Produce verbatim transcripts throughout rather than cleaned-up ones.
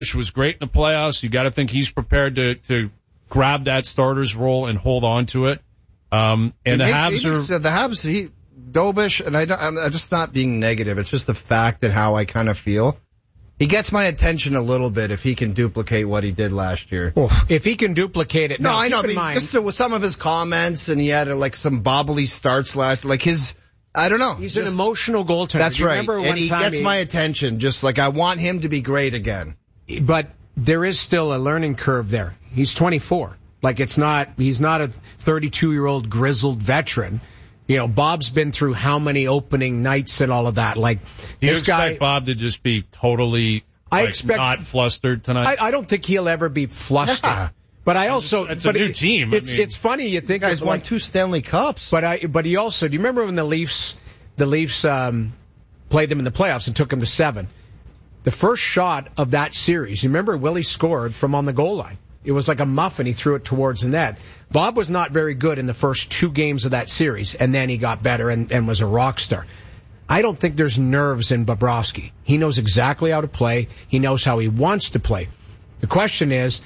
was great in the playoffs. You got to think he's prepared to, to grab that starter's role and hold on to it. Um, and he the makes, Habs he are... makes, uh, the Habs, he, Dobish, and I don't, I'm just not being negative. It's just the fact that how I kind of feel. He gets my attention a little bit if he can duplicate what he did last year. Well, if he can duplicate it, no, now, I know. keep in I mean, mind, just with some of his comments, and he had uh, like some bobbly starts last, like his, I don't know. he's just, an emotional goaltender. That's Do you right, remember and one he time gets he, my attention. Just like I want him to be great again. But there is still a learning curve there. He's twenty-four. Like it's not, he's not a thirty-two-year-old grizzled veteran. You know, Bob's been through how many opening nights and all of that. Like, Do you this expect guy, Bob to just be totally I like, expect, not flustered tonight? I, I don't think he'll ever be flustered. Yeah. But I also, It's a but new it, team. I It's mean, it's funny you think You guys of, won like, two Stanley Cups. But I, but he also, do you remember when the Leafs, the Leafs um, played them in the playoffs and took them to seven? The first shot of that series, you remember Willie scored from on the goal line. It was like a muffin. He threw it towards the net. Bob was not very good in the first two games of that series, and then he got better and, and was a rock star. I don't think there's nerves in Bobrovsky. He knows exactly how to play. He knows how he wants to play. The question is,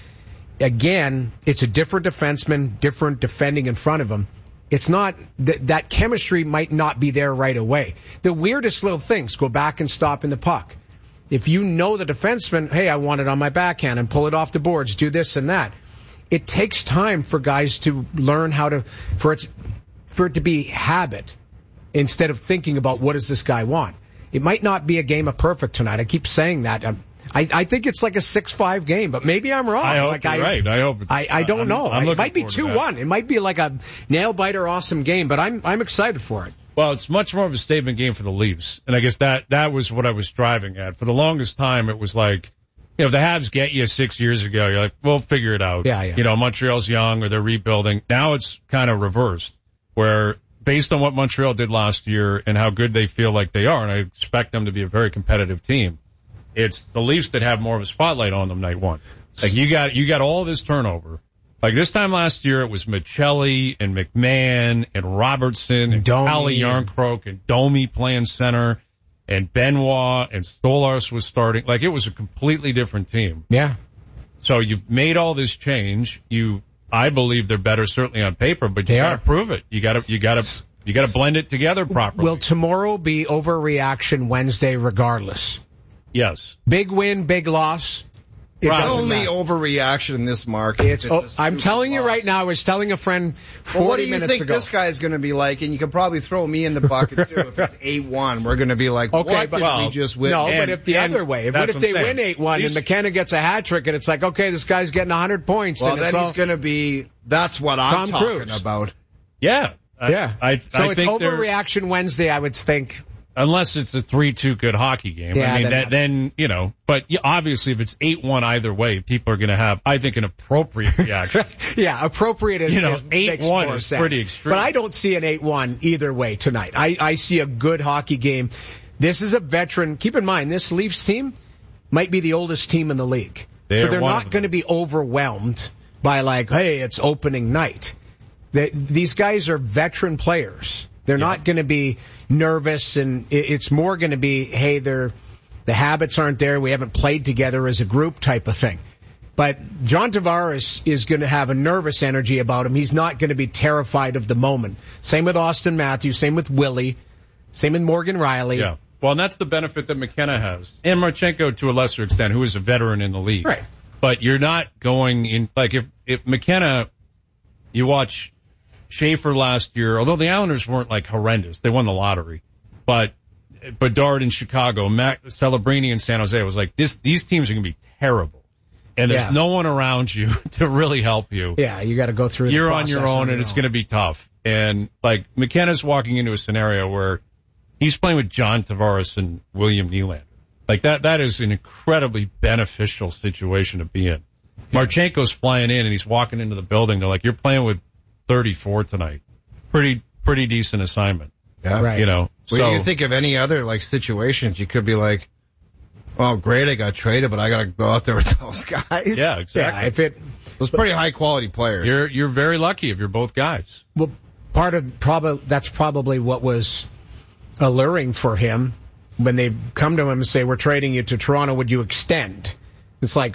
again, it's a different defenseman, different defending in front of him. It's not, th- that chemistry might not be there right away. The weirdest little things, go back and stop in the puck. If you know the defenseman, hey, I want it on my backhand and pull it off the boards, do this and that. It takes time for guys to learn how to, for it, for it to be habit instead of thinking about what does this guy want. It might not be a game of perfect tonight. I keep saying that. I'm, I, I think it's like a six five game, but maybe I'm wrong. I hope like you're I, right. I hope it's, I, I don't I'm, know. I'm it might be forward to two one. It might be like a nail-biter awesome game, but I'm I'm excited for it. Well, it's much more of a statement game for the Leafs. And I guess that, that was what I was driving at. For the longest time, it was like, you know, if the Habs get you six years ago, you're like, we'll figure it out. Yeah, yeah. You know, Montreal's young or they're rebuilding. Now it's kind of reversed, where based on what Montreal did last year and how good they feel like they are, and I expect them to be a very competitive team, it's the Leafs that have more of a spotlight on them night one. Like, you got, you got all this turnover. Like this time last year, it was Michelli and McMahon and Robertson and Calle Yarncroke and Domi playing center and Benoit and Stolarz was starting. Like, it was a completely different team. Yeah. So you've made all this change. You, I believe they're better certainly on paper, but you They got to are. prove it. You got to, you got to, you got to blend it together properly. Will tomorrow be overreaction Wednesday regardless? Yes. Big win, big loss. It It's doesn't only matter. overreaction in this market. It's, It's oh, a I'm stupid telling you loss. right now, I was telling a friend forty Well, what do you minutes think ago. this guy is going to be like? And you can probably throw me in the bucket too. If it's eight one, we're going to be like, Okay, what but- did well, we just win? No, And- but if the and other way, that's what if what they I'm saying. win eight one and These- McKenna gets a hat trick and it's like, okay, this guy's getting one hundred points. Well, and then it's he's all, going to be, that's what I'm Tom talking Cruise. about. Yeah. I, yeah. I, so I it's think they're, overreaction Wednesday, I would think. unless it's a three two good hockey game. Yeah, I mean, then- that, then, you know, but yeah, obviously if it's eight one either way, people are going to have, I think, an appropriate reaction. Yeah, appropriate is, You know, is, eight makes one more is sense. pretty extreme. But I don't see an eight one either way tonight. I, I see a good hockey game. This is a veteran. Keep in mind, this Leafs team might be the oldest team in the league. They so are they're one not of going to them. be overwhelmed by like, hey, it's opening night. They, these guys are veteran players. They're Yeah. not going to be nervous, and it, it's more going to be, hey, they're, the habits aren't there. We haven't played together as a group type of thing. But John Tavares is going to have a nervous energy about him. He's not going to be terrified of the moment. Same with Austin Matthews. Same with Willie. Same with Morgan Riley. Yeah. Well, and that's the benefit that McKenna has. And Marchenko to a lesser extent, who is a veteran in the league. Right. But you're not going in, like if, if McKenna, you watch Schaefer last year, although the Islanders weren't like horrendous. They won the lottery. But Bedard in Chicago, Mac Celebrini in San Jose was like, this, these teams are going to be terrible. And there's Yeah. no one around you to really help you. Yeah, you got to go through the You're on your process own and it's going to be tough. And like McKenna's walking into a scenario where he's playing with John Tavares and William Nylander. Like that, that is an incredibly beneficial situation to be in. Marchenko's flying in and he's walking into the building. They're like, you're playing with thirty-four tonight. Pretty, pretty decent assignment. Yeah. Right. You know, Well, so you think of any other like situations, you could be like, oh, great, I got traded, but I got to go out there with those guys. yeah, Yeah, exactly. if it, Those pretty high quality players. You're, you're very lucky if you're both guys. well, part of probably, that's probably what was alluring for him when they come to him and say, we're trading you to Toronto, would you extend? It's like